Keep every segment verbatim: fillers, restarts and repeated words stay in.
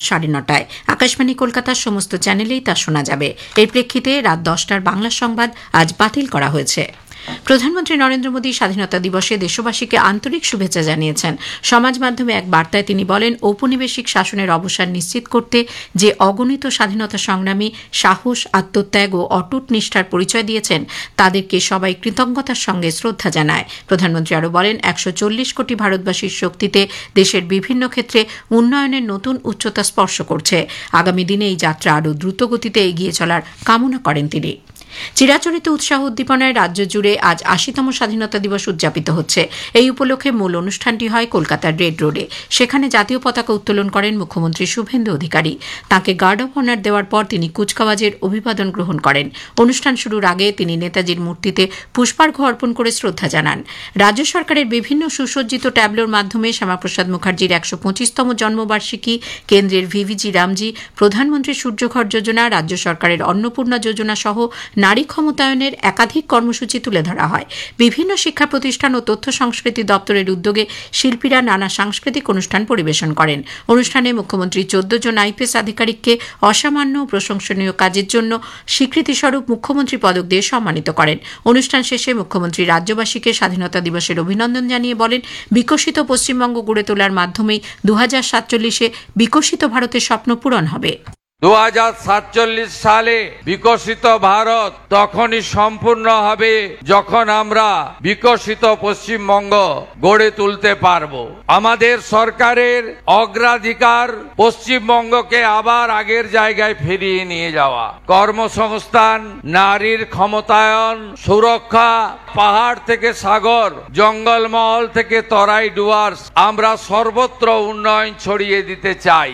সাড়ে নটায়। আকাশবাণী কলকাতার সমস্ত চ্যানেলেই তা শোনা যাবে। এর প্রেক্ষিতে রাত দশটার বাংলা সংবাদ আজ বাতিল করা হয়েছে। প্রধানমন্ত্রী নরেন্দ্র মোদী স্বাধীনতা দিবসে দেশবাসীকে আন্তরিক শুভেচ্ছা জানিয়েছেন। সমাজ মাধ্যমে এক বার্তায় তিনি বলেন, ঔপনিবেশিক শাসনের অবসান নিশ্চিত করতে যে অগণিত স্বাধীনতা সংগ্রামী সাহস, আত্মত্যাগ ও অটুট নিষ্ঠার পরিচয় দিয়েছেন তাদেরকে সবাই কৃতজ্ঞতার সঙ্গে শ্রদ্ধা জানায়। প্রধানমন্ত্রী আরও বলেন, একশো চল্লিশ কোটি ভারতবাসীর শক্তিতে দেশের বিভিন্ন ক্ষেত্রে উন্নয়নের নতুন উচ্চতা স্পর্শ করছে। আগামী দিনে এই যাত্রা আরও দ্রুত গতিতে এগিয়ে চলার কামনা করেন তিনি। চিরাচরিত উৎসাহ উদ্দীপনায় রাজ্য জুড়ে আজ আশিতম স্বাধীনতা দিবস উদযাপিত হচ্ছে। এই উপলক্ষে মূল অনুষ্ঠানটি হয় কলকাতার রেড রোডে। সেখানে জাতীয় পতাকা উত্তোলন করেন মুখ্যমন্ত্রী শুভেন্দু অধিকারী। তাঁকে গার্ড অব অনার দেওয়ার পর তিনি কুচকাওয়াজের অভিবাদন গ্রহণ করেন। অনুষ্ঠান শুরুর আগে তিনি নেতাজির মূর্তিতে পুষ্পার্ঘ অর্পণ করে শ্রদ্ধা জানান। রাজ্য সরকারের বিভিন্ন সুসজ্জিত ট্যাবলোর মাধ্যমে শ্যামাপ্রসাদ মুখার্জির একশো পঁচিশতম জন্মবার্ষিকী, কেন্দ্রের ভিভিজি রামজি, প্রধানমন্ত্রী সূর্যঘর যোজনা, রাজ্য সরকারের অন্নপূর্ণা যোজনা সহ নারী ক্ষমতায়নের একাধিক কর্মসূচি তুলে ধরা হয়। বিভিন্ন শিক্ষা প্রতিষ্ঠান ও তথ্য সংস্কৃতি দপ্তরের উদ্যোগে শিল্পীরা নানা সাংস্কৃতিক অনুষ্ঠান পরিবেশন করেন। অনুষ্ঠানে মুখ্যমন্ত্রী চোদ্দ জন আইপিএস আধিকারিককে অসামান্য প্রশংসনীয় কাজের জন্য স্বীকৃতিস্বরূপ মুখ্যমন্ত্রী পদক দিয়ে সম্মানিত করেন। অনুষ্ঠান শেষে মুখ্যমন্ত্রী রাজ্যবাসীকে স্বাধীনতা দিবসের অভিনন্দন জানিয়ে বলেন, বিকশিত পশ্চিমবঙ্গ গড়ে তোলার মাধ্যমেই দু হাজার সাতচল্লিশে বিকশিত ভারতের স্বপ্ন পূরণ হবে। দু হাজার সাতচল্লিশ সালে বিকশিত ভারত তখনই সম্পূর্ণ হবে যখন আমরা বিকশিত পশ্চিমবঙ্গ গড়ে তুলতে পারব। আমাদের সরকারের অগ্রাধিকার পশ্চিমবঙ্গকে আবার আগের জায়গায় ফিরিয়ে নিয়ে যাওয়া, কর্মসংস্থান, নারীর ক্ষমতায়ন, সুরক্ষা, পাহাড় থেকে সাগর, জঙ্গলমহল থেকে তরাই ডুয়ার্স, আমরা সর্বত্র উন্নয়ন ছড়িয়ে দিতে চাই।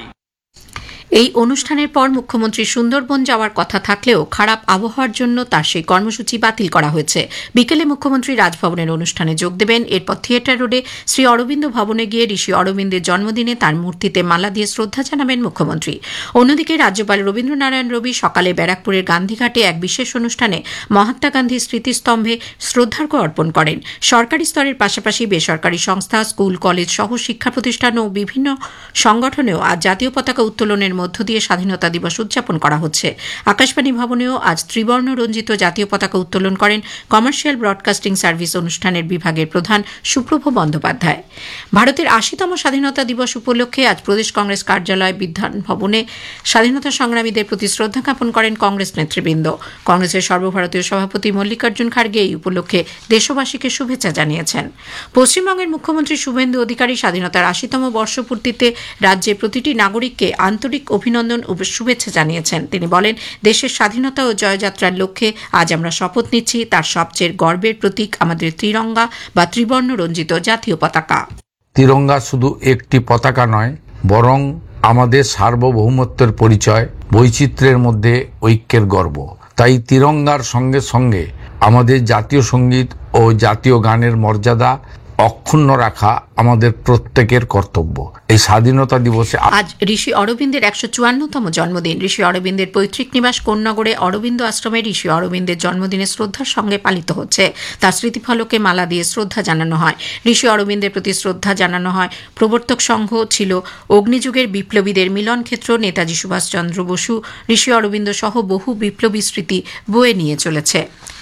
এই অনুষ্ঠানের পর মুখ্যমন্ত্রী সুন্দরবন যাওয়ার কথা থাকলেও খারাপ আবহাওয়ার জন্য তার সেই কর্মসূচি বাতিল করা হয়েছে। বিকেলে মুখ্যমন্ত্রী রাজভবনের অনুষ্ঠানে যোগ দেবেন। এরপর থিয়েটার রোডে শ্রী অরবিন্দ ভবনে গিয়ে ঋষি অরবিন্দের জন্মদিনে তার মূর্তিতে মালা দিয়ে শ্রদ্ধা জানাবেন মুখ্যমন্ত্রী। অন্যদিকে রাজ্যপাল রবীন্দ্রনারায়ণ রবি সকালে ব্যারাকপুরের গান্ধীঘাটে এক বিশেষ অনুষ্ঠানে মহাত্মা গান্ধীর স্মৃতিস্তম্ভে শ্রদ্ধার্ঘ অর্পণ করেন। সরকারি স্তরের পাশাপাশি বেসরকারি সংস্থা, স্কুল, কলেজ সহ শিক্ষা প্রতিষ্ঠান ও বিভিন্ন সংগঠনেও আজ জাতীয় পতাকা উত্তোলনের মধ্য দিয়ে স্বাধীনতা দিবস উদযাপন করা হচ্ছে। আকাশবাণী ভবনেও আজ ত্রিবর্ণ রঞ্জিত জাতীয় পতাকা উত্তোলন করেন কমার্শিয়াল ব্রডকাস্টিং সার্ভিস অনুষ্ঠানের বিভাগের প্রধান সুপ্রভ বন্দ্যোপাধ্যায়। ভারতের আশিতম স্বাধীনতা দিবস উপলক্ষে আজ প্রদেশ কংগ্রেস কার্যালয় বিধান ভবনে স্বাধীনতা সংগ্রামীদের প্রতি শ্রদ্ধা জ্ঞাপন করেন কংগ্রেস নেতৃবৃন্দ। কংগ্রেসের সর্বভারতীয় সভাপতি মল্লিকার্জুন খার্গে এই উপলক্ষে দেশবাসীকে শুভেচ্ছা জানিয়েছেন। পশ্চিমবঙ্গের মুখ্যমন্ত্রী শুভেন্দু অধিকারী স্বাধীনতার আশিতম বর্ষপূর্তিতে রাজ্যের প্রতিটি নাগরিককে আন্তরিক অভিনন্দন ও শুভেচ্ছা জানিয়েছেন। তিনি বলেন, দেশের স্বাধীনতা ও জয়যাত্রার লক্ষ্যে আজ আমরা শপথ নিচ্ছি। তার সবচেয়ে গর্বের প্রতীক আমাদের ত্রিরঙ্গা বা ত্রিবর্ণ রঞ্জিত জাতীয় পতাকা। তিরঙ্গা শুধু একটি পতাকা নয়, বরং আমাদের সার্বভৌমত্বের পরিচয়, বৈচিত্র্যের মধ্যে ঐক্যের গর্ব। তাই তিরঙ্গার সঙ্গে সঙ্গে আমাদের জাতীয় সঙ্গীত ও জাতীয় গানের মর্যাদা অক্ষুণ্ণ রাখা আমাদের প্রত্যেকের কর্তব্য। এই স্বাধীনতা দিবসে আজ ঋষি অরবিন্দের একশো চুয়ান্নতম জন্মদিন। ঋষি অরবিন্দের পৈতৃক নিবাস কোন্নগরে অরবিন্দ আশ্রমে ঋষি অরবিন্দের জন্মদিনে শ্রদ্ধার সঙ্গে পালিত হচ্ছে। তার স্মৃতিফলকে মালা দিয়ে শ্রদ্ধা জানানো হয়। ঋষি অরবিন্দের প্রতি শ্রদ্ধা জানানো হয়। প্রবর্তক সংঘ ছিল অগ্নিযুগের বিপ্লবীদের মিলন ক্ষেত্র। নেতাজি সুভাষচন্দ্র বসু, ঋষি অরবিন্দ সহ বহু বিপ্লবী স্মৃতি বয়ে নিয়ে চলেছে।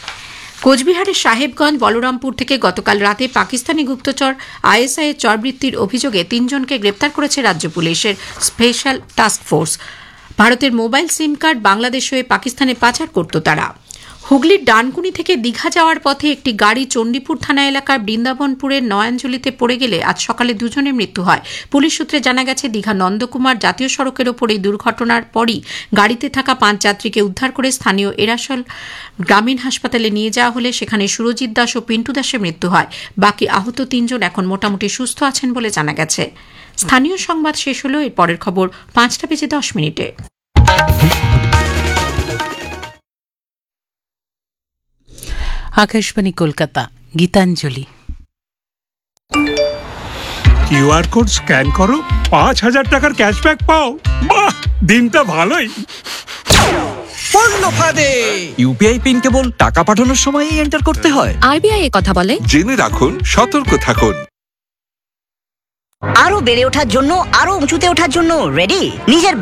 কোচবিহারের সাহেবগঞ্জ বলরামপুর থেকে গতকাল রাতে পাকিস্তানি গুপ্তচর আইএসআই এর চরবৃত্তির অভিযোগে তিনজনকে গ্রেপ্তার করেছে রাজ্য পুলিশের স্পেশাল টাস্ক ফোর্স। ভারতের মোবাইল সিম কার্ড বাংলাদেশ হয়ে পাকিস্তানে পাচার করত তারা। হুগলির ডানকুনি থেকে দীঘা যাওয়ার পথে একটি গাড়ি চণ্ডীপুর থানা এলাকার বৃন্দাবনপুরের নয়াঞ্জলিতে পড়ে গেলে আজ সকালে দুজনের মৃত্যু হয়। পুলিশ সূত্রে জানা গেছে, দীঘা নন্দকুমার জাতীয় সড়কের ওপর এই দুর্ঘটনার পরই গাড়িতে থাকা পাঁচ যাত্রীকে উদ্ধার করে স্থানীয় এরাসল গ্রামীণ হাসপাতালে নিয়ে যাওয়া হলে সেখানে সুরজিৎ দাস ও পিন্টু দাসের মৃত্যু হয়। বাকি আহত তিনজন এখন মোটামুটি সুস্থ আছেন বলে জানা গেছে। স্থানীয় সংবাদ শেষ হল। এর পরের খবর পাঁচটা বেজে দশ মিনিটে। Akashvani Kolkata, Gitanjali. QR code scan করো, পাঁচ হাজার টাকার ক্যাশব্যাক পাও। বাহ, দিনটা ভালোই। পড়লো ফাঁদে। ইউপিআই পিন কেবল টাকা পাঠানোর সময়ই এন্টার করতে হয়। আরবিআই এ কথা বলে। জেনে রাখুন, সতর্ক থাকুন। আরো বেড়ে ওঠার জন্য, আরো উঁচুতে ওঠার জন্য রেডি? নিজের